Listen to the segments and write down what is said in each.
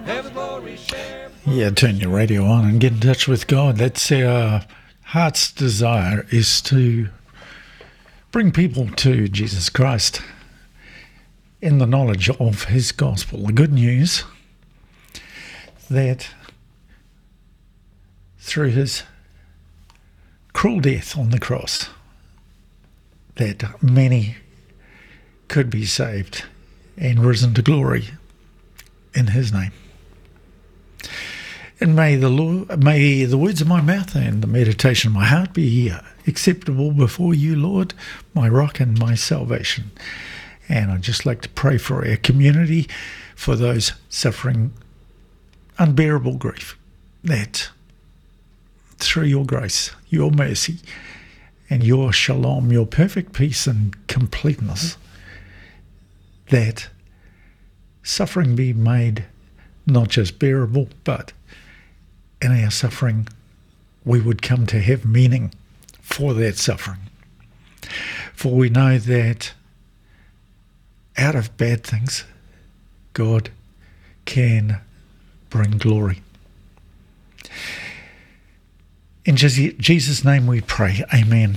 Yeah, turn your radio on and get in touch with God. That's our heart's desire, is to bring people to Jesus Christ in the knowledge of his gospel. The good news that through his cruel death on the cross, that many could be saved and risen to glory in his name. And may the words of my mouth and the meditation of my heart be acceptable before you, Lord, my rock and my salvation. And I'd just like to pray for our community, for those suffering unbearable grief, that through your grace, your mercy, and your shalom, your perfect peace and completeness, that suffering be made not just bearable, but in our suffering we would come to have meaning for that suffering. For we know that out of bad things, God can bring glory. In Jesus' name we pray, amen.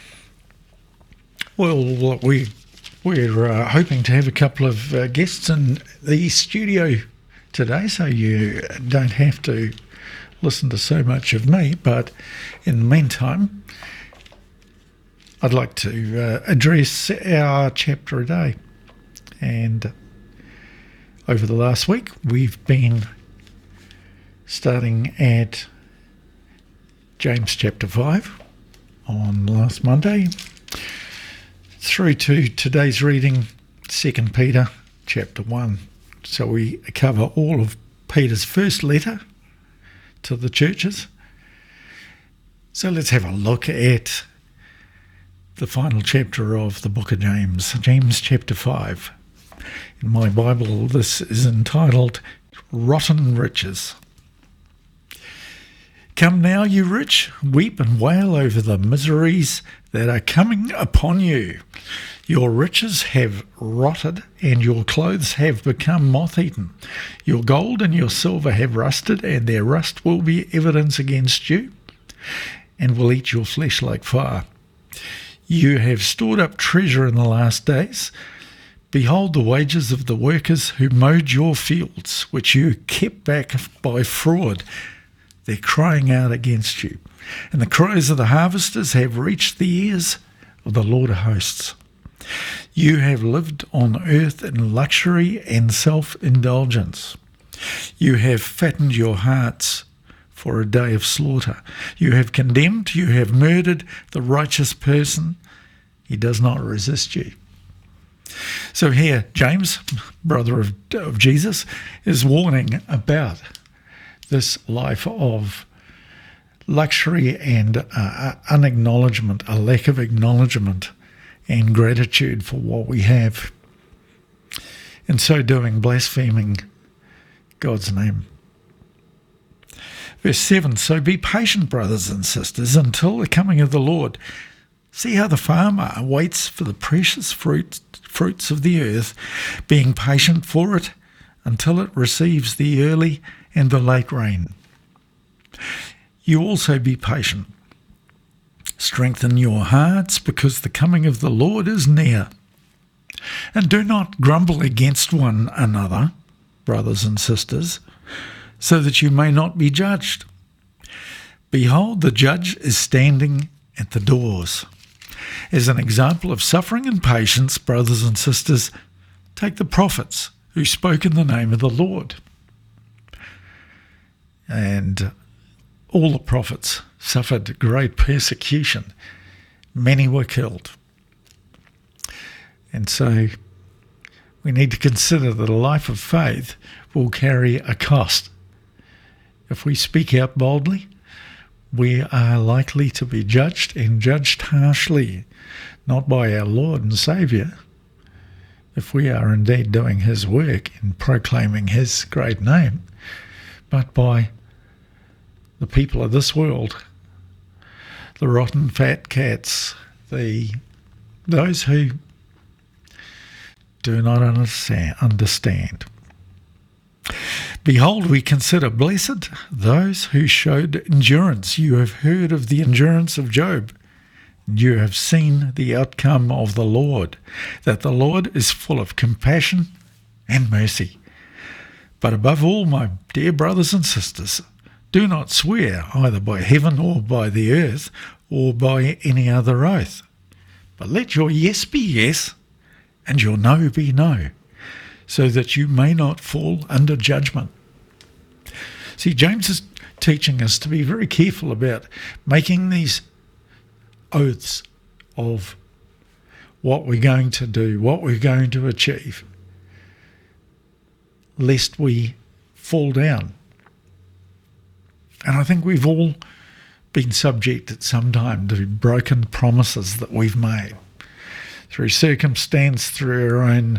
Well, we're hoping to have a couple of guests in the studio today, so you don't have to listen to so much of me, but in the meantime, I'd like to address our chapter a day. And over the last week, we've been starting at James chapter 5 on last Monday, through to today's reading, 2 Peter chapter 1. So we cover all of Peter's first letter to the churches. So let's have a look at the final chapter of the book of James, James chapter 5. In my Bible, this is entitled Rotten Riches. Come now, you rich, weep and wail over the miseries that are coming upon you. Your riches have rotted, and your clothes have become moth-eaten. Your gold and your silver have rusted, and their rust will be evidence against you, and will eat your flesh like fire. You have stored up treasure in the last days. Behold the wages of the workers who mowed your fields, which you kept back by fraud. They're crying out against you. And the cries of the harvesters have reached the ears of the Lord of hosts. You have lived on earth in luxury and self-indulgence. You have fattened your hearts for a day of slaughter. You have condemned, you have murdered the righteous person. He does not resist you. So here, James, brother of Jesus, is warning about this life of luxury and unacknowledgement, a lack of acknowledgement and gratitude for what we have. In so doing, blaspheming God's name. Verse 7, so be patient, brothers and sisters, until the coming of the Lord. See how the farmer waits for the precious fruits of the earth, being patient for it until it receives the early and the late rain. You also be patient. Strengthen your hearts, because the coming of the Lord is near. And do not grumble against one another, brothers and sisters, so that you may not be judged. Behold, the judge is standing at the doors. As an example of suffering and patience, brothers and sisters, take the prophets who spoke in the name of the Lord. And all the prophets suffered great persecution. Many were killed. And so we need to consider that a life of faith will carry a cost. If we speak out boldly, we are likely to be judged, and judged harshly, not by our Lord and Saviour, if we are indeed doing his work in proclaiming his great name, but by the people of this world, the rotten fat cats, those who do not understand. Behold, we consider blessed those who showed endurance. You have heard of the endurance of Job. You have seen the outcome of the Lord, that the Lord is full of compassion and mercy. But above all, my dear brothers and sisters, do not swear either by heaven or by the earth or by any other oath. But let your yes be yes and your no be no, so that you may not fall under judgment. See, James is teaching us to be very careful about making these oaths of what we're going to do, what we're going to achieve, lest we fall down. And I think we've all been subject at some time to broken promises that we've made through circumstance, through our own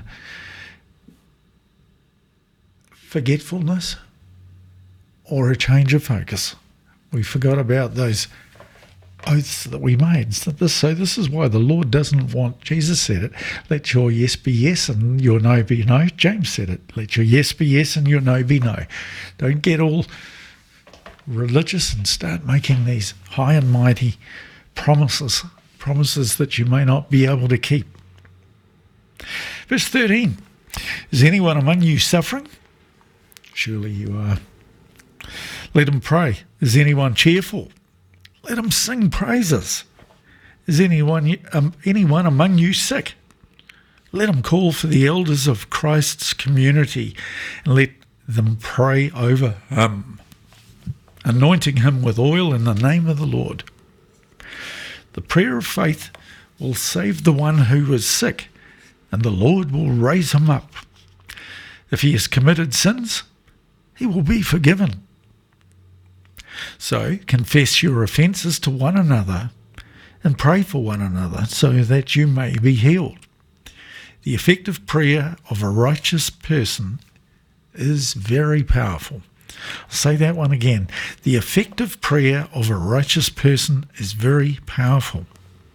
forgetfulness, or a change of focus. We forgot about those oaths that we made. So this is why the Lord doesn't want, Jesus said it, let your yes be yes and your no be no. James said it, let your yes be yes and your no be no. Don't get all religious and start making these high and mighty promises that you may not be able to keep. Verse 13, is anyone among you suffering? Surely you are. Let him pray. Is anyone cheerful? Let him sing praises. Is anyone among you sick? Let him call for the elders of Christ's community and let them pray over him, anointing him with oil in the name of the Lord. The prayer of faith will save the one who is sick, and the Lord will raise him up. If he has committed sins, he will be forgiven. So confess your offences to one another and pray for one another so that you may be healed. The effective prayer of a righteous person is very powerful. I'll say that one again. The effective prayer of a righteous person is very powerful.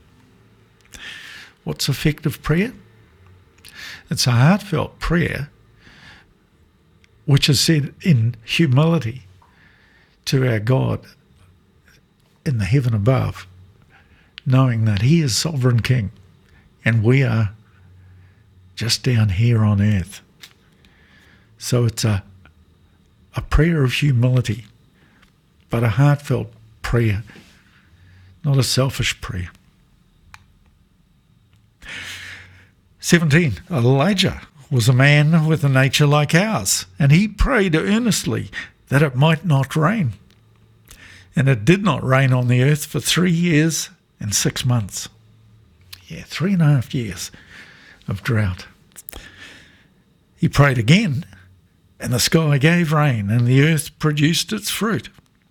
What's effective prayer? It's a heartfelt prayer which is said in humility to our God in the heaven above, knowing that he is sovereign king and we are just down here on earth. So it's a prayer of humility, but a heartfelt prayer, not a selfish prayer. 17. Elijah was a man with a nature like ours, and he prayed earnestly that it might not rain. And it did not rain on the earth for 3 years and 6 months. 3.5 years of drought. He prayed again, and the sky gave rain, and the earth produced its fruit.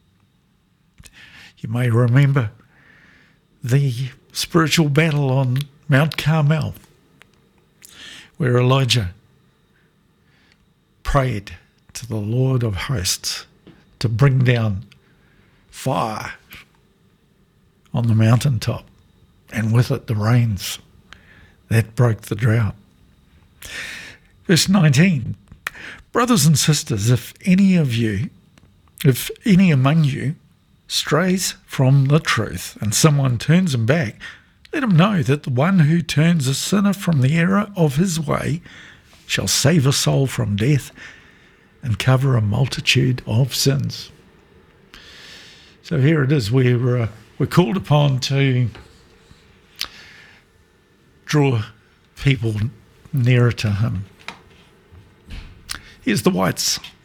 You may remember the spiritual battle on Mount Carmel, where Elijah prayed to the Lord of hosts to bring down fire on the mountaintop, and with it the rains that broke the drought. Verse 19, brothers and sisters, if any among you strays from the truth and someone turns him back, let him know that the one who turns a sinner from the error of his way shall save a soul from death and cover a multitude of sins. So here it is, we're called upon to draw people nearer to him. Here's the whites.